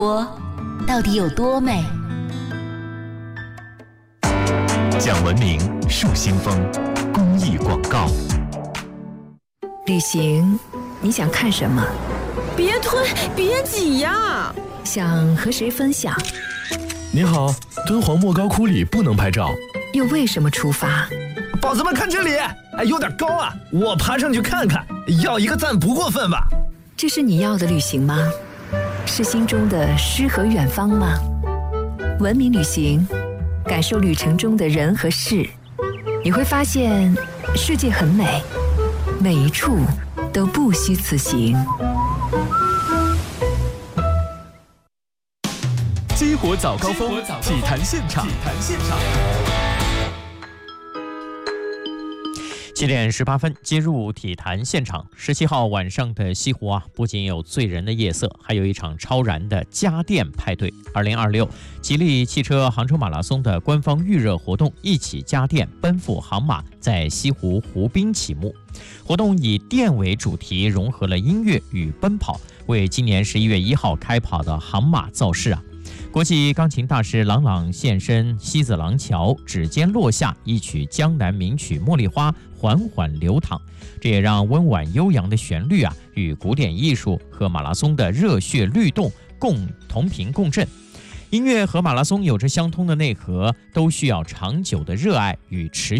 我到底有多美？ 讲文明树新风公益广告。 旅行，你想看什么？ 别推，别挤呀！ 想和谁分享？ 你好，敦煌莫高窟里不能拍照。 又为什么出发？ 宝子们看这里，有点高啊，我爬上去看看，要一个赞不过分吧？ 这是你要的旅行吗？是心中的诗和远方吗？文明旅行，感受旅程中的人和事，你会发现世界很美，每一处都不虚此行。 激活早高峰，体坛现场。 7点18分，接入体坛现场。17号晚上的西湖不仅有醉人的夜色，还有一场超燃的家电派对。2026吉利汽车杭州马拉松的官方预热活动“一起家电奔赴杭马”在西湖湖滨启幕。活动以电为主题，融合了音乐与奔跑，为今年11月1号开跑的杭马造势。国际钢琴大师郎朗现身西子廊桥，指尖落下一曲江南名曲《茉莉花》缓缓流淌，这也让温婉悠扬的旋律与古典艺术和马拉松的热血律动同频共振。音乐和马拉松有着相通的内核，都需要长久的热爱与持续